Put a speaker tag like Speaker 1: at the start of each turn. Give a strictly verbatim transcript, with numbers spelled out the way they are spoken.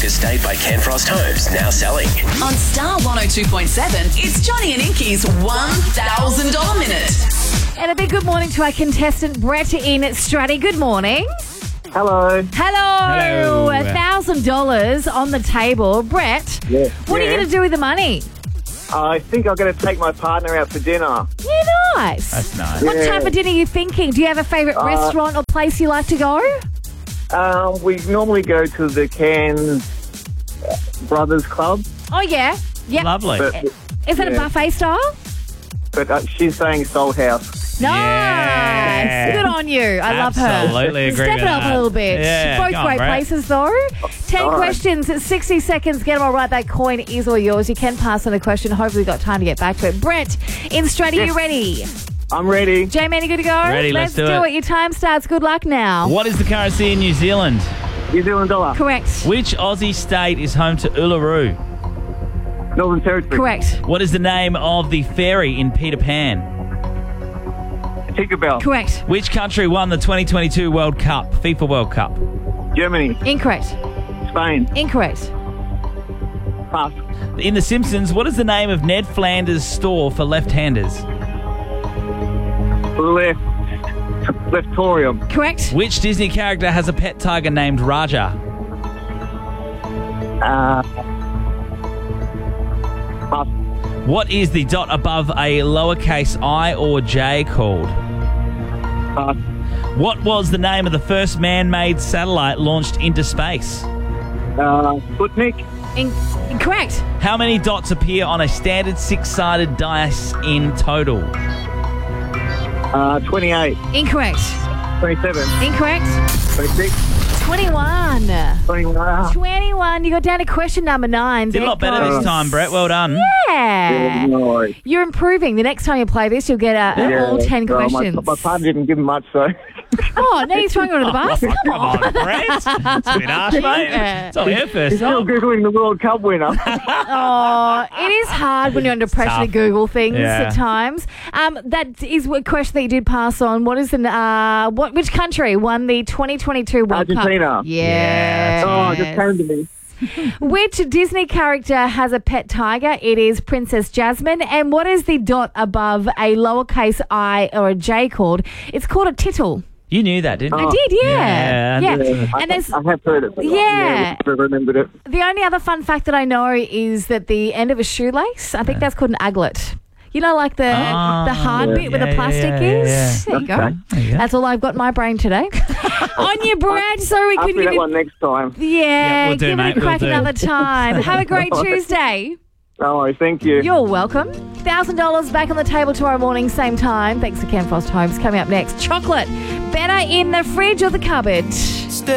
Speaker 1: estate by Ken Frost Homes, now selling.
Speaker 2: On Star one oh two point seven, it's Johnny and Inky's one thousand dollars Minute.
Speaker 3: And a big good morning to our contestant, Brett in Stratty. Good morning.
Speaker 4: Hello.
Speaker 3: Hello.
Speaker 5: Hello.
Speaker 3: one thousand dollars on the table. Brett,
Speaker 4: Yeah.
Speaker 3: what are you
Speaker 4: Yeah.
Speaker 3: going to do with the money?
Speaker 4: I think I'm going to take my partner out for dinner.
Speaker 3: Yeah, nice.
Speaker 5: That's nice.
Speaker 3: What
Speaker 4: Yeah.
Speaker 3: type of dinner are you thinking? Do you have a favourite
Speaker 4: Uh,
Speaker 3: restaurant or place you like to go?
Speaker 4: Um, we normally go to the Cairns Brothers Club,
Speaker 3: Oh, yeah. Yep.
Speaker 5: Lovely.
Speaker 4: but,
Speaker 3: Is it a
Speaker 4: yeah.
Speaker 3: buffet style?
Speaker 4: but uh, she's saying Soul House.
Speaker 3: Nice.
Speaker 5: Yeah.
Speaker 3: Good on you. I love her.
Speaker 5: Absolutely agree
Speaker 3: Step
Speaker 5: with
Speaker 3: it up
Speaker 5: that.
Speaker 3: a little bit.
Speaker 5: Yeah,
Speaker 3: Both
Speaker 5: go on,
Speaker 3: great
Speaker 5: Brett.
Speaker 3: places, though. Ten
Speaker 4: All right.
Speaker 3: questions, sixty seconds. Get them all right. That coin is all yours. You can pass on a question. Hopefully, you've got time to get back to it. Brett, in Stratty, you
Speaker 4: Yes.
Speaker 3: ready?
Speaker 4: I'm ready.
Speaker 3: J-Man, you good to go?
Speaker 5: Ready, let's do
Speaker 3: do
Speaker 5: it.
Speaker 3: it. Your time starts. Good luck now.
Speaker 5: What is the currency in New Zealand?
Speaker 4: New Zealand dollar.
Speaker 3: Correct.
Speaker 5: Which Aussie state is home to Uluru?
Speaker 4: Northern Territory.
Speaker 3: Correct.
Speaker 5: What is the name of the fairy in Peter Pan?
Speaker 4: Tinkerbell.
Speaker 3: Correct.
Speaker 5: Which country won the twenty twenty-two World Cup, FIFA World Cup?
Speaker 4: Germany.
Speaker 3: Incorrect.
Speaker 4: Spain.
Speaker 3: Incorrect.
Speaker 4: Pass.
Speaker 5: In The Simpsons, what is the name of Ned Flanders' store for left-handers?
Speaker 4: Left. Leftorium.
Speaker 3: Correct.
Speaker 5: Which Disney character has a pet tiger named Raja?
Speaker 4: Uh, pass.
Speaker 5: What is the dot above a lowercase i or j called?
Speaker 4: Pass.
Speaker 5: What was the name of the first man-made satellite launched into space?
Speaker 4: Uh, Sputnik.
Speaker 3: In- incorrect.
Speaker 5: How many dots appear on a standard six-sided dice in total?
Speaker 4: Uh, twenty-eight.
Speaker 3: Incorrect.
Speaker 4: twenty-seven.
Speaker 3: Incorrect.
Speaker 4: twenty-six.
Speaker 3: twenty-one.
Speaker 4: twenty-one.
Speaker 3: twenty-one. You got down to question number nine.
Speaker 5: Did a
Speaker 3: There
Speaker 5: lot better
Speaker 3: goes.
Speaker 5: this time, Brett. Well done.
Speaker 3: Yeah.
Speaker 4: No worries.
Speaker 3: You're improving. The next time you play this, you'll get uh,
Speaker 4: Yeah.
Speaker 3: all ten
Speaker 4: Well,
Speaker 3: questions.
Speaker 4: My, my partner didn't give much, so.
Speaker 3: Oh, now you're throwing her under the bus? Come
Speaker 5: Come
Speaker 3: on.
Speaker 5: on, Brett. It's a bit harsh, mate.
Speaker 3: Yeah.
Speaker 5: It's only her first
Speaker 4: He's still
Speaker 5: song.
Speaker 4: Googling the World Cup winner.
Speaker 3: Oh, it is hard when you're under pressure to
Speaker 5: tough.
Speaker 3: Google things
Speaker 5: Yeah.
Speaker 3: at times. Um, that is a question that you did pass on. What is the uh, what? Which country won the twenty twenty-two World
Speaker 4: Argentina.
Speaker 3: Cup? Yeah.
Speaker 4: Oh, it just came to me.
Speaker 3: Which Disney character has a pet tiger? It is Princess Jasmine. And what is the dot above a lowercase i or a j called? It's called a tittle.
Speaker 5: You knew that, didn't you?
Speaker 3: I did, yeah.
Speaker 5: Yeah,
Speaker 3: Yeah.
Speaker 4: Yeah, I,
Speaker 3: And there's
Speaker 4: I have heard it. But
Speaker 3: Yeah.
Speaker 4: I never remembered it.
Speaker 3: the only other fun fact that I know is that the end of a shoelace, I think that's called an aglet. You know, like the
Speaker 5: Ah,
Speaker 3: the hard
Speaker 4: yeah.
Speaker 3: bit where
Speaker 5: Yeah,
Speaker 3: the
Speaker 5: yeah,
Speaker 3: plastic
Speaker 5: yeah, yeah,
Speaker 3: is.
Speaker 5: yeah.
Speaker 3: There you go.
Speaker 4: Okay.
Speaker 5: There you go.
Speaker 3: That's all I've got in my brain today. On your Brad, so we
Speaker 4: Ask
Speaker 3: can
Speaker 4: me
Speaker 3: give
Speaker 4: that
Speaker 3: you.
Speaker 4: one next time.
Speaker 3: Yeah,
Speaker 5: Yeah, we'll do,
Speaker 3: give
Speaker 5: mate,
Speaker 3: it a crack
Speaker 5: we'll do.
Speaker 3: another time. Have a great Tuesday.
Speaker 4: No worries, thank you.
Speaker 3: You're welcome. one thousand dollars back on the table tomorrow morning, same time. Thanks to Ken Frost Homes. Coming up next, chocolate. Better in the fridge or the cupboard?